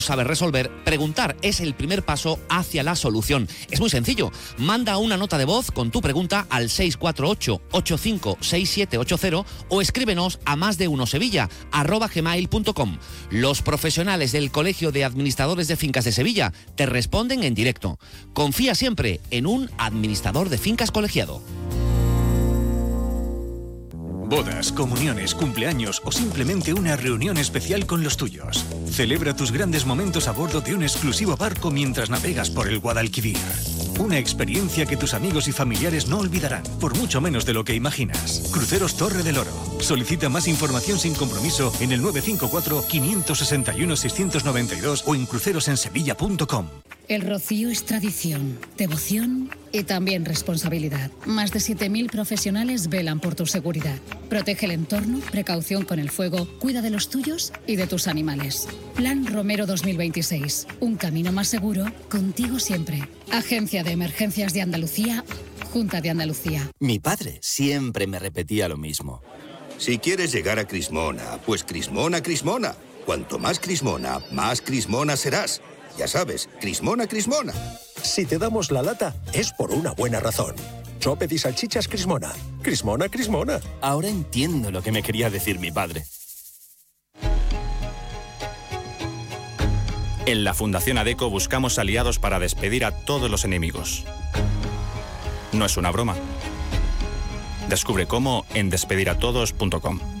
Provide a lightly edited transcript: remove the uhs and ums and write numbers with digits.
saber resolver, preguntar es el primer paso hacia la solución. Es muy sencillo. Manda una nota de voz con tu pregunta al 648-856780 o escríbenos a másdeunosevilla@gmail.com. Los profesionales del Colegio de Administradores de Fincas de Sevilla te responden en directo. Confía siempre en un administrador de fincas colegiado. Bodas, comuniones, cumpleaños o simplemente una reunión especial con los tuyos. Celebra tus grandes momentos a bordo de un exclusivo barco mientras navegas por el Guadalquivir. Una experiencia que tus amigos y familiares no olvidarán, por mucho menos de lo que imaginas. Cruceros Torre del Oro. Solicita más información sin compromiso en el 954-561-692 o en crucerosensevilla.com. El rocío es tradición, devoción y también responsabilidad. Más de 7.000 profesionales velan por tu seguridad. Protege el entorno, precaución con el fuego, cuida de los tuyos y de tus animales. Plan Romero 2026. Un camino más seguro, contigo siempre. Agencia de Emergencias de Andalucía, Junta de Andalucía. Mi padre siempre me repetía lo mismo. Si quieres llegar a Crismona, pues Crismona, Crismona. Cuanto más Crismona serás. Ya sabes, Crismona, Crismona. Si te damos la lata, es por una buena razón. Choped y salchichas Crismona. Crismona, Crismona. Ahora entiendo lo que me quería decir mi padre. En la Fundación ADECO buscamos aliados para despedir a todos los enemigos. No es una broma. Descubre cómo en despediratodos.com.